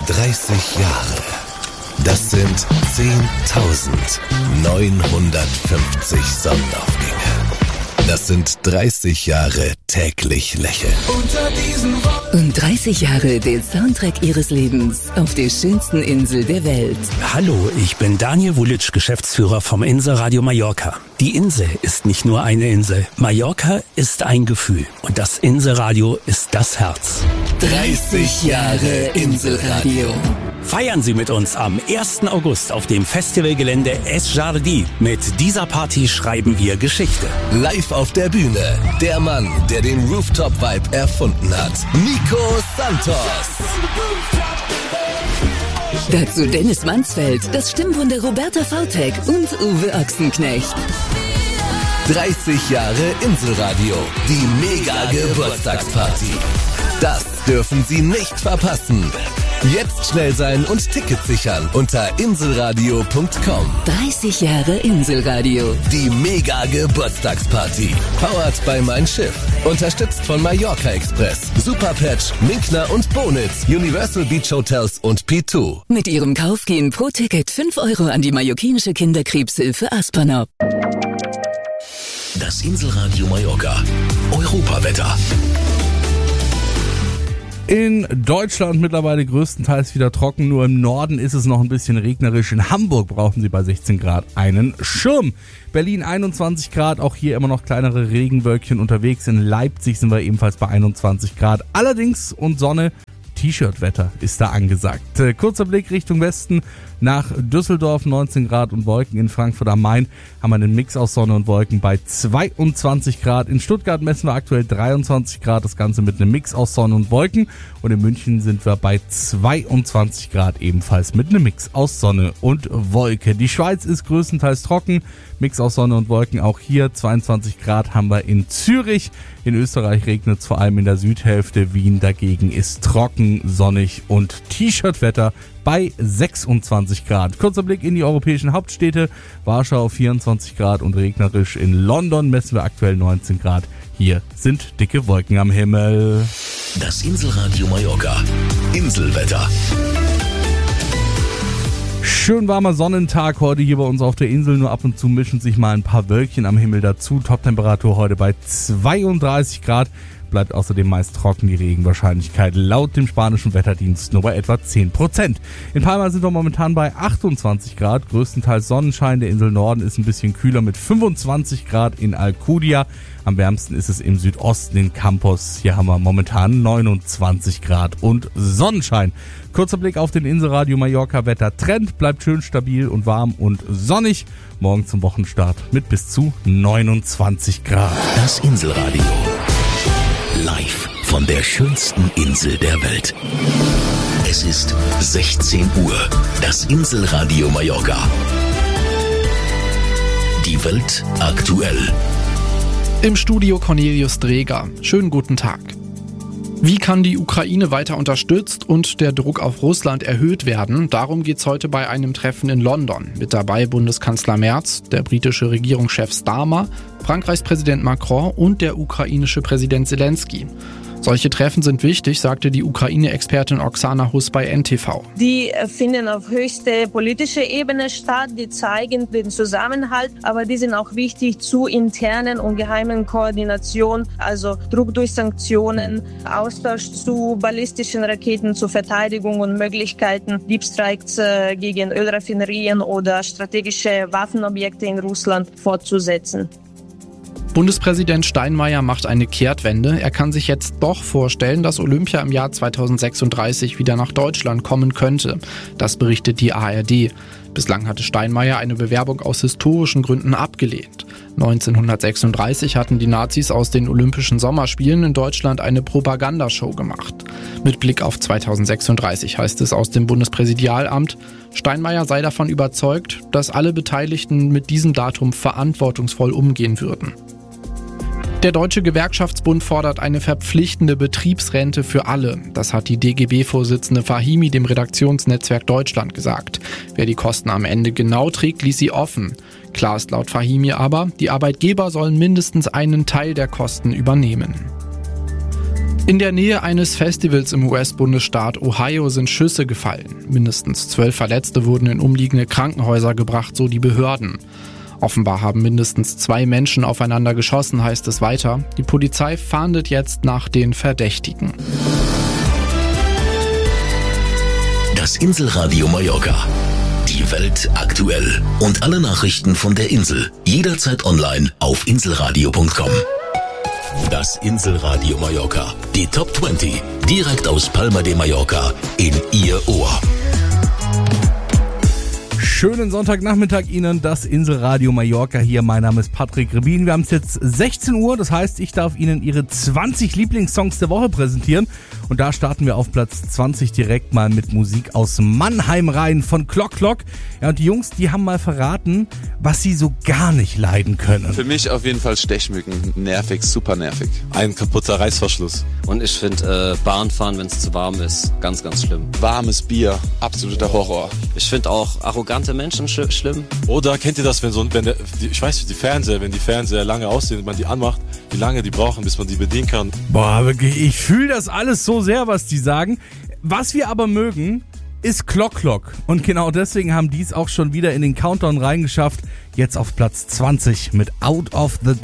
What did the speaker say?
30 Jahre. Das sind 10.950 Sonnenaufgänge. Das sind 30 Jahre täglich lächeln. Und 30 Jahre der Soundtrack ihres Lebens auf der schönsten Insel der Welt. Hallo, ich bin Daniel Vulic, Geschäftsführer vom Inselradio Mallorca. Die Insel ist nicht nur eine Insel. Mallorca ist ein Gefühl. Und das Inselradio ist das Herz. 30 Jahre Inselradio. Feiern Sie mit uns am 1. August auf dem Festivalgelände Es Jardí. Mit dieser Party schreiben wir Geschichte. Live auf der Bühne, der Mann, der den Rooftop-Vibe erfunden hat. Nico Santos. Dazu Dennis Mansfeld, das Stimmwunder Roberta Vautek und Uwe Ochsenknecht. 30 Jahre Inselradio, die Mega-Geburtstagsparty. Das dürfen Sie nicht verpassen. Jetzt schnell sein und Tickets sichern unter inselradio.com. 30 Jahre Inselradio. Die Mega-Geburtstagsparty. Powered by Mein Schiff. Unterstützt von Mallorca Express, Superpatch, Minkner und Bonitz, Universal Beach Hotels und P2. Mit ihrem Kauf gehen pro Ticket 5 Euro an die mallorquinische Kinderkrebshilfe Aspanop. Das Inselradio Mallorca. Europawetter. In Deutschland mittlerweile größtenteils wieder trocken, nur im Norden ist es noch ein bisschen regnerisch. In Hamburg brauchen Sie bei 16 Grad einen Schirm. Berlin 21 Grad, auch hier immer noch kleinere Regenwölkchen unterwegs. In Leipzig sind wir ebenfalls bei 21 Grad. Allerdings und Sonne, T-Shirt-Wetter ist da angesagt. Kurzer Blick Richtung Westen nach Düsseldorf, 19 Grad und Wolken. In Frankfurt am Main haben wir einen Mix aus Sonne und Wolken bei 22 Grad. In Stuttgart messen wir aktuell 23 Grad, das Ganze mit einem Mix aus Sonne und Wolken. Und in München sind wir bei 22 Grad, ebenfalls mit einem Mix aus Sonne und Wolke. Die Schweiz ist größtenteils trocken, Mix aus Sonne und Wolken auch hier. 22 Grad haben wir in Zürich. In Österreich regnet es vor allem in der Südhälfte. Wien dagegen ist trocken, sonnig und T-Shirt-Wetter bei 26 Grad. Kurzer Blick in die europäischen Hauptstädte. Warschau 24 Grad und regnerisch. In London messen wir aktuell 19 Grad. Hier sind dicke Wolken am Himmel. Das Inselradio Mallorca. Inselwetter. Schön warmer Sonnentag heute hier bei uns auf der Insel. Nur ab und zu mischen sich mal ein paar Wölkchen am Himmel dazu. Toptemperatur heute bei 32 Grad. Bleibt außerdem meist trocken, die Regenwahrscheinlichkeit laut dem spanischen Wetterdienst nur bei etwa 10%. In Palma sind wir momentan bei 28 Grad, größtenteils Sonnenschein. Der Insel Norden ist ein bisschen kühler mit 25 Grad in Alcudia. Am wärmsten ist es im Südosten in Campos. Hier haben wir momentan 29 Grad und Sonnenschein. Kurzer Blick auf den Inselradio Mallorca Wettertrend. Bleibt schön stabil und warm und sonnig. Morgen zum Wochenstart mit bis zu 29 Grad. Das Inselradio. Live von der schönsten Insel der Welt. Es ist 16 Uhr. Das Inselradio Mallorca. Die Welt aktuell. Im Studio Cornelius Dreger. Schönen guten Tag. Wie kann die Ukraine weiter unterstützt und der Druck auf Russland erhöht werden? Darum geht's heute bei einem Treffen in London. Mit dabei Bundeskanzler Merz, der britische Regierungschef Starmer, Frankreichs Präsident Macron und der ukrainische Präsident Zelensky. Solche Treffen sind wichtig, sagte die Ukraine-Expertin Oksana Huss bei NTV. Die finden auf höchster politischer Ebene statt, die zeigen den Zusammenhalt, aber die sind auch wichtig zur internen und geheimen Koordination, also Druck durch Sanktionen, Austausch zu ballistischen Raketen zur Verteidigung und Möglichkeiten, Deepstrikes gegen Ölraffinerien oder strategische Waffenobjekte in Russland fortzusetzen. Bundespräsident Steinmeier macht eine Kehrtwende. Er kann sich jetzt doch vorstellen, dass Olympia im Jahr 2036 wieder nach Deutschland kommen könnte. Das berichtet die ARD. Bislang hatte Steinmeier eine Bewerbung aus historischen Gründen abgelehnt. 1936 hatten die Nazis aus den Olympischen Sommerspielen in Deutschland eine Propagandashow gemacht. Mit Blick auf 2036 heißt es aus dem Bundespräsidialamt, Steinmeier sei davon überzeugt, dass alle Beteiligten mit diesem Datum verantwortungsvoll umgehen würden. Der Deutsche Gewerkschaftsbund fordert eine verpflichtende Betriebsrente für alle. Das hat die DGB-Vorsitzende Fahimi dem Redaktionsnetzwerk Deutschland gesagt. Wer die Kosten am Ende genau trägt, ließ sie offen. Klar ist laut Fahimi aber, die Arbeitgeber sollen mindestens einen Teil der Kosten übernehmen. In der Nähe eines Festivals im US-Bundesstaat Ohio sind Schüsse gefallen. Mindestens 12 Verletzte wurden in umliegende Krankenhäuser gebracht, so die Behörden. Offenbar haben mindestens 2 Menschen aufeinander geschossen, heißt es weiter. Die Polizei fahndet jetzt nach den Verdächtigen. Das Inselradio Mallorca. Die Welt aktuell. Und alle Nachrichten von der Insel. Jederzeit online auf inselradio.com. Das Inselradio Mallorca. Die Top 20. Direkt aus Palma de Mallorca in Ihr Ohr. Schönen Sonntagnachmittag Ihnen, das Inselradio Mallorca hier. Mein Name ist Patrick Rebin. Wir haben es jetzt 16 Uhr, das heißt, ich darf Ihnen Ihre 20 Lieblingssongs der Woche präsentieren. Und da starten wir auf Platz 20 direkt mal mit Musik aus Mannheim rein von Clock Clock. Ja, und die Jungs, die haben mal verraten, was sie so gar nicht leiden können. Für mich auf jeden Fall Stechmücken. Nervig, super nervig. Ein kaputter Reißverschluss. Und ich finde Bahnfahren, wenn es zu warm ist, ganz, ganz schlimm. Warmes Bier, absoluter Horror. Ich finde auch arrogante Menschen schlimm. Oder kennt ihr das, ich weiß nicht, wenn die Fernseher lange aussehen, man die anmacht, wie lange die brauchen, bis man die bedienen kann. Boah, wirklich, ich fühle das alles so sehr, was die sagen. Was wir aber mögen, ist Clock Clock. Und genau deswegen haben die es auch schon wieder in den Countdown reingeschafft. Jetzt auf Platz 20 mit Out of the